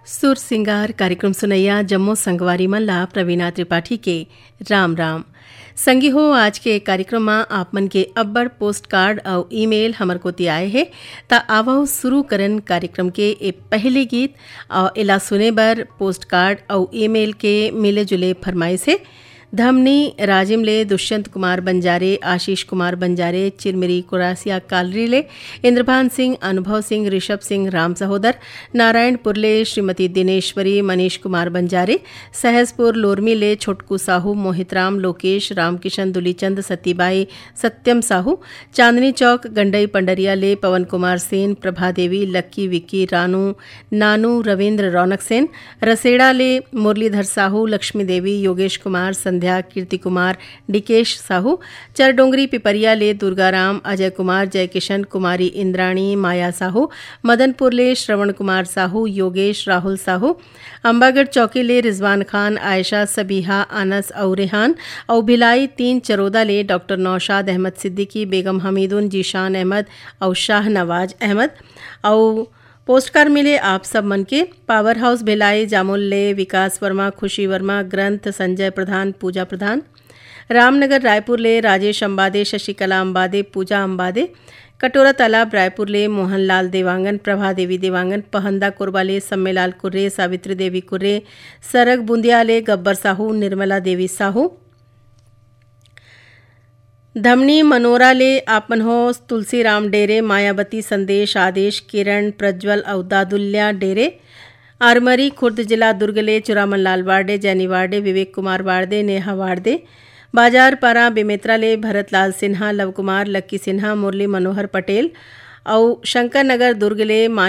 सुर सिंगार कार्यक्रम सुनैया जम्मू संगवारी मल्ला प्रवीणा त्रिपाठी के राम राम संगी हो। आज के कार्यक्रम में आप मन के अब्बड़ पोस्ट कार्ड और ईमेल हमर कोती आए हैं ता आवो शुरू करन कार्यक्रम के ए पहले गीत और इला सुने बर पोस्ट कार्ड और ईमेल के मिले जुले फरमाइश है। धमनी राजिमले दुष्यंत कुमार बंजारे, आशीष कुमार बंजारे, चिरमिरी कुरासिया कालरीले, इंद्रभान सिंह, अनुभव सिंह, ऋषभ सिंह, राम सहोदर, नारायणपुरले श्रीमती दिनेश्वरी, मनीष कुमार बंजारे, सहजपुर लोरमीले छोटकू साहू, मोहितराम, लोकेश, रामकिशन, दुलीचंद, सतीबाई, सत्यम साहू, चांदनी चौक गंडई पंडरिया ले पवन कुमार सेन, प्रभा देवी, लक्की, विक्की, रानू, नानू, रविंद्र, रौनक सेन, रसेड़ा ले मुरलीधर साहू, लक्ष्मी देवी, योगेश कुमार, संध्या, कीर्ति कुमार, डिकेश साहू, चरडोंगरी पिपरिया ले दुर्गाराम, अजय कुमार, जयकिशन, कुमारी इंद्राणी, माया साहू, मदनपुर ले श्रवण कुमार साहू, योगेश, राहुल साहू, अंबागढ़ चौकी ले रिजवान खान, आयशा, सबीहा, अनस और रेहान और भिलाई 3 चरोदा ले डॉक्टर नौशाद अहमद सिद्दीकी, बेगम हमीदुन, जीशान अहमद और शाह नवाज अहमद और पोस्ट कार्ड मिले आप सब मन के पावर हाउस भिलाई, जामुल ले विकास वर्मा, खुशी वर्मा, ग्रंथ, संजय प्रधान, पूजा प्रधान, रामनगर रायपुर ले राजेश अंबादे, शशिकला अंबादे, पूजा अंबादे, कटोरा तालाब रायपुर ले मोहनलाल देवांगन, प्रभा देवी देवांगन, पहंदा कोरबा ले सम्मेलाल कुर्रे, सावित्री देवी कुर्रे, सरग बूंदिया ले गब्बर साहू, निर्मला देवी साहू, धमनी मनोरा ले आपन हो तुलसीराम डेरे, मायावती, संदेश, आदेश, किरण, प्रज्वल और दादुल्या डेरे, आरमरी खुर्द जिला दुर्ग ले चुरामन लाल वार्डे, जैनी वार्डे, विवेक कुमार वार्डे, नेहा वार्डे, बाजार पारा बेमेत्रा ले भरत लाल सिन्हा, लव कुमार, लक्की सिन्हा, मुरली मनोहर पटेल और शंकर नगर दुर्ग ले